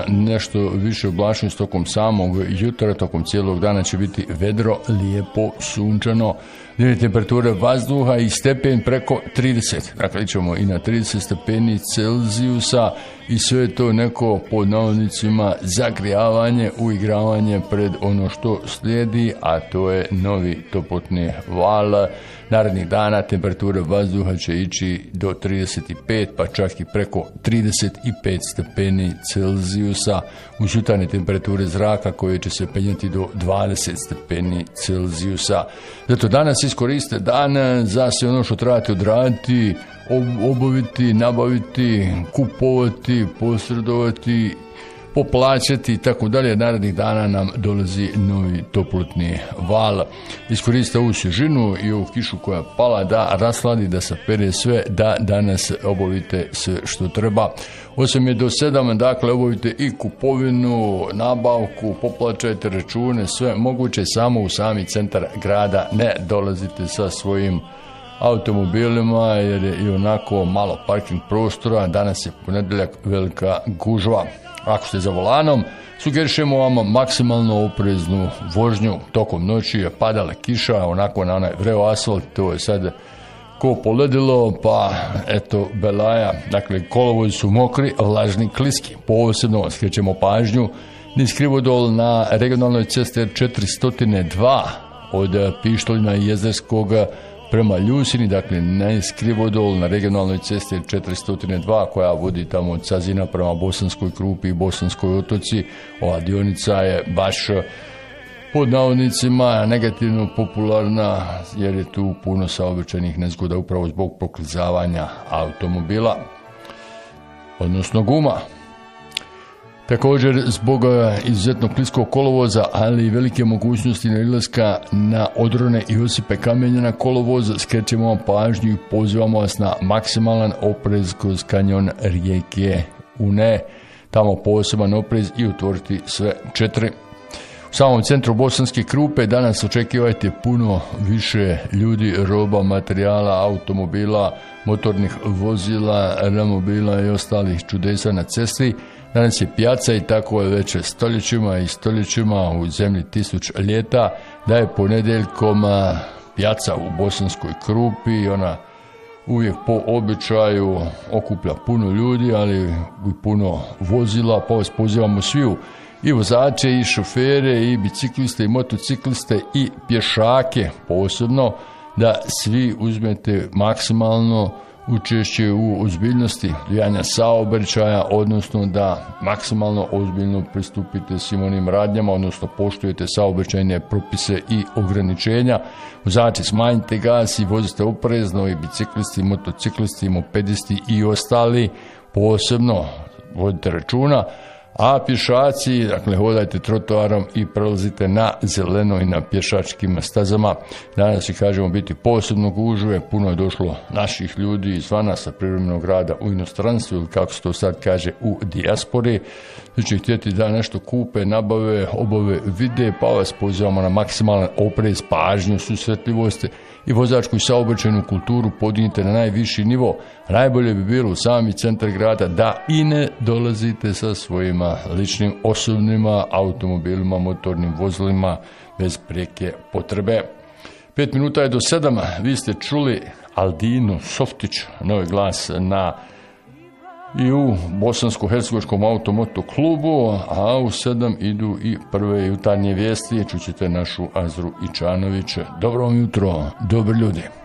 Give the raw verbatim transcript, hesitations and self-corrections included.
nešto više oblačnosti tokom samog jutra, tokom cijelog dana će biti vedro, lijepo, sunčano. Dnevne temperature vazduha i stepen preko trideset. Dakle, ćemo i na trideset stepeni Celzijusa i sve to neko pod navodnicima zagrijavanje, uigravanje pred ono što slijedi, a to je novi toplotni val. Narednih dana temperatura vazduha će ići do trideset pet, pa čak i preko trideset pet stepeni Celzijusa. Uz jutarnje temperature zraka koje će se penjati do dvadeset stepeni Celzijusa. Zato danas iskoriste dan za sve ono što trebate odraditi, obaviti, nabaviti, kupovati, posredovati, poplaćati i tako dalje. Narednih dana nam dolazi novi toplotni val. Iskoristite ovu svježinu i ovu kišu koja je pala da rasladi, da sapere sve, da danas obavite sve što treba. osam je do sedam, dakle obavite i kupovinu, nabavku, poplaćajte račune, sve moguće, samo u sami centar grada ne dolazite sa svojim automobilima jer je i onako malo parking prostora. Danas je ponedjeljak, velika gužva. Ako ste za volanom, sugerišemo vam maksimalno opreznu vožnju. Tokom noći je padala kiša, onako na onaj vreo asfalt, to je sad ko poledilo, pa eto belaja. Dakle, kolovozi su mokri, vlažni, kliski. Posebno skrećemo pažnju niz Krivodol na regionalnoj cesti četiristo dva od Pištoljna i Jezerskog prema Ljusini, dakle niz Krivodol na regionalnoj cesti četiristo dva koja vodi tamo od Cazina prema Bosanskoj Krupi i Bosanskoj Otoci. Ova dionica je baš pod navodnicima negativno popularna jer je tu puno saobraćajnih nezgoda upravo zbog proklizavanja automobila, odnosno guma. Također zbog izuzetno kliskog kolovoza, ali i velike mogućnosti nailaska na odrone i osipe kamenja na kolovoz, skrećemo vam pažnju i pozivamo vas na maksimalan oprez kroz kanjon rijeke Une. Tamo poseban oprez i otvoriti sve četiri. U samom centru Bosanske Krupe danas očekivajte puno više ljudi, roba, materijala, automobila, motornih vozila, remobila i ostalih čudesa na cesti. Danas je pijaca i tako je već stoljećima i stoljećima u zemlji tisuć ljeta, da je ponedjeljkom pijaca u Bosanskoj Krupi i ona uvijek po običaju okuplja puno ljudi, ali i puno vozila, pa vas pozivamo sviju, i vozače, i šofere, i bicikliste, i motocikliste, i pješake posebno, da svi uzmete maksimalno učešće u ozbiljnosti odvijanja saobraćaja, odnosno da maksimalno ozbiljno pristupite svim onim radnjama, odnosno poštujete saobraćajne propise i ograničenja. Vozači, smanjite gas i vozite oprezno, i biciklisti, motociklisti, i mopedisti i ostali posebno vodite računa. A pješaci, dakle, hodajte trotoarom i prelazite na zeleno i na pješačkim stazama. Danas, i kažemo, biti posebno gužve, puno je došlo naših ljudi izvana sa privremenog rada u inostranstvu, ili kako se to sad kaže, u dijaspori. Znači, htjeti da nešto kupe, nabave, obave, vide, pa vas pozivamo na maksimalan oprez, pažnju, susretljivost i vozačku i saobraćajnu kulturu podignite na najviši nivo. Najbolje bi bilo u sami centar grada da i ne dolazite sa svojima ličnim osobnima automobilima, motornim vozilima bez prijeke potrebe. Pet minuta je do sedama. Vi ste čuli Aldinu Softić, novi glas na i u Bosansko-hercegovačkom automoto klubu, a u sedam idu i prve jutarnje vijesti. Čućete našu Azru Ičanović. Dobro vam jutro, dobri ljudi.